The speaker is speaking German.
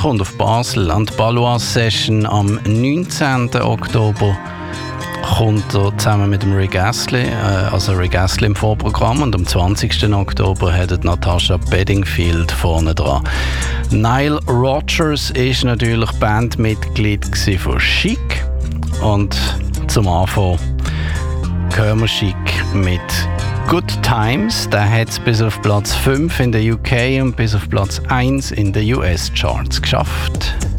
kommt auf Basel an die Balloise Session am 19. Oktober. Kommt er zusammen mit dem Rick Astley, Rick Astley im Vorprogramm, und am 20. Oktober hat Natasha Bedingfield vorne dran. Nile Rodgers ist natürlich Bandmitglied von Chic, und zum Anfang hören wir Chic mit Good Times. Der hat es bis auf Platz 5 in der UK und bis auf Platz 1 in den US-Charts geschafft.